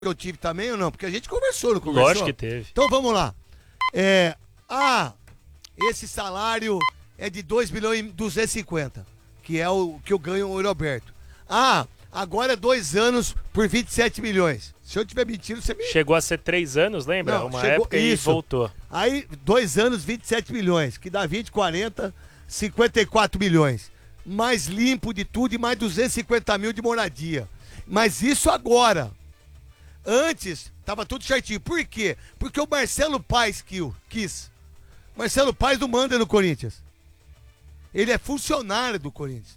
que eu tive também ou não? Porque a gente conversou, não conversou? Lógico que teve. Então vamos lá. Esse salário é de 2 milhões e 250, que é o que eu ganho o Roberto. Agora é 2 anos por 27 milhões. Se eu tiver mentindo, você me... Chegou a ser 3 anos, lembra? Não, Uma chegou, época e voltou. Aí, 2 anos, 27 milhões, que dá 20, 40, 54 milhões. Mais limpo de tudo e mais 250 mil de moradia. Mas isso agora. Antes, tava tudo certinho. Por quê? Porque o Marcelo Paes quis. Marcelo Paes não manda no Corinthians. Ele é funcionário do Corinthians.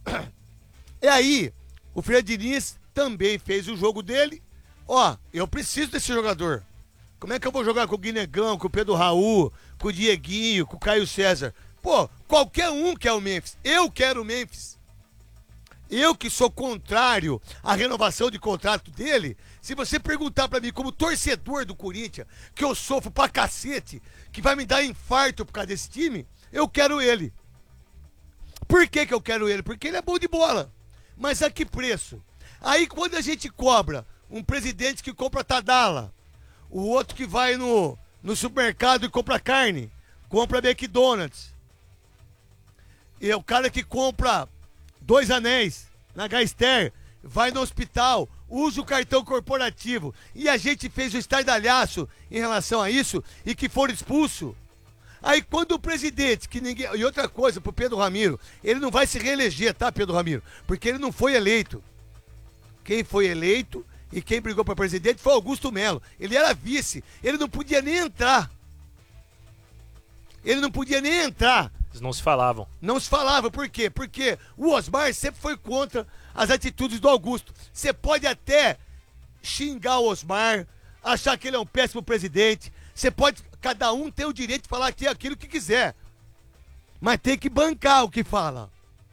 E aí, o Fred Diniz também fez o jogo dele. Eu preciso desse jogador. Como é que eu vou jogar com o Guinegão, com o Pedro Raul, com o Dieguinho, com o Caio César? Pô, qualquer um quer o Memphis. Eu quero o Memphis. Eu que sou contrário à renovação de contrato dele, se você perguntar pra mim como torcedor do Corinthians, que eu sofro pra cacete, que vai me dar infarto por causa desse time, eu quero ele. Por que eu quero ele? Porque ele é bom de bola. Mas a que preço? Aí quando a gente cobra um presidente que compra Tadala, o outro que vai no supermercado e compra carne, compra McDonald's, e é o cara que compra 2 anéis na Gaster, vai no hospital, usa o cartão corporativo, e a gente fez o estardalhaço em relação a isso, e que foram expulsos. Aí quando o presidente, que ninguém... E outra coisa, pro Pedro Ramiro, ele não vai se reeleger, tá, Pedro Ramiro? Porque ele não foi eleito. Quem foi eleito e quem brigou para presidente foi Augusto Melo. Ele era vice, ele não podia nem entrar. Ele não podia nem entrar. Eles não se falavam. Não se falava, por quê? Porque o Osmar sempre foi contra as atitudes do Augusto. Você pode até xingar o Osmar, achar que ele é um péssimo presidente. Você pode, cada um tem o direito de falar aquilo que quiser. Mas tem que bancar o que fala.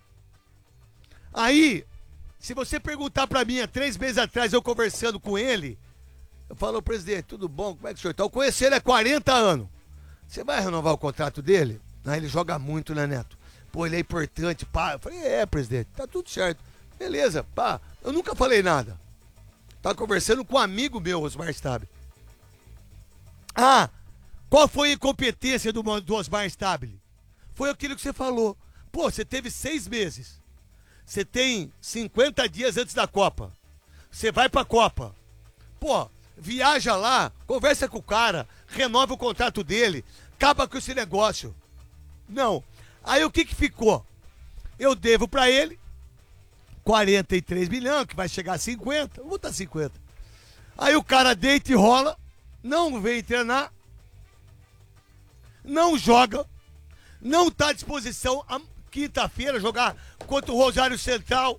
Aí, se você perguntar pra mim, há 3 meses atrás, eu conversando com ele, eu falo, presidente, tudo bom? Como é que o senhor tá? Eu conheci ele há 40 anos. Você vai renovar o contrato dele? Ele joga muito, né, Neto? Pô, ele é importante, pá. Eu falei, presidente, tá tudo certo. Beleza, pá. Eu nunca falei nada. Tava conversando com um amigo meu, Osmar Stabile. Qual foi a incompetência do Osmar Stabile? Foi aquilo que você falou. Pô, você teve 6 meses. Você tem 50 dias antes da Copa. Você vai pra Copa. Pô, viaja lá, conversa com o cara, renova o contrato dele, acaba com esse negócio. Não. Aí o que ficou? Eu devo pra ele 43 milhões, que vai chegar a 50. Vou botar 50. Aí o cara deita e rola, não vem treinar, não joga, não tá à disposição a quinta-feira jogar contra o Rosário Central,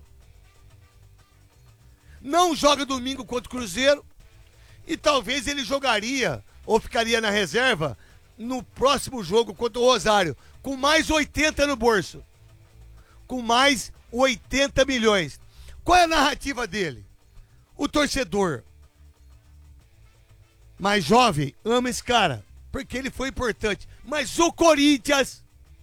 não joga domingo contra o Cruzeiro, e talvez ele jogaria ou ficaria na reserva no próximo jogo contra o Rosário, com mais 80 no bolso, com mais 80 milhões. Qual é a narrativa dele? O torcedor mais jovem ama esse cara, porque ele foi importante, mas o Corinthians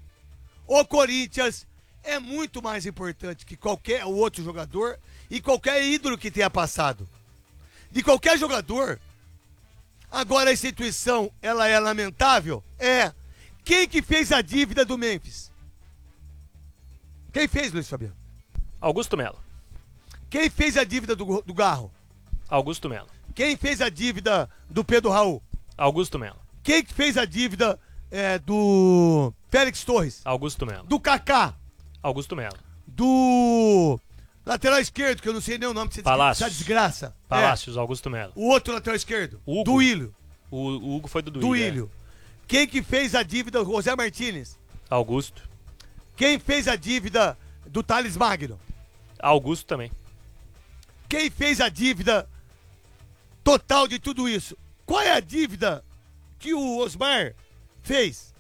é muito mais importante que qualquer outro jogador e qualquer ídolo que tenha passado. De qualquer jogador. Agora a instituição, ela é lamentável? Quem que fez a dívida do Memphis? Quem fez, Luiz Fabiano? Augusto Melo. Quem fez a dívida do Garro? Augusto Melo. Quem fez a dívida do Pedro Raul? Augusto Melo. Quem fez a dívida do Félix Torres? Augusto Melo. Do Kaká? Augusto Melo. Do lateral esquerdo, que eu não sei nem o nome dessa desgraça. Palácios, Augusto Melo. O outro lateral esquerdo? Hugo. Do Ilho. O Hugo foi do Do Ilho. Quem que fez a dívida do José Martínez? Augusto. Quem fez a dívida do Thales Magno? Augusto também. Quem fez a dívida total de tudo isso? Qual é a dívida que o Osmar fez?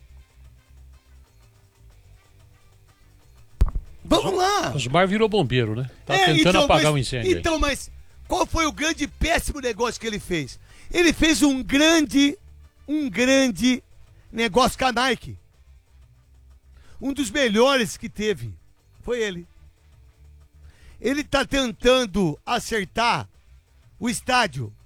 Vamos lá! Osmar virou bombeiro, né? Tá tentando apagar o incêndio. Então, mas qual foi o grande péssimo negócio que ele fez? Ele fez um grande negócio com a Nike. Um dos melhores que teve. Foi ele. Ele tá tentando acertar o estádio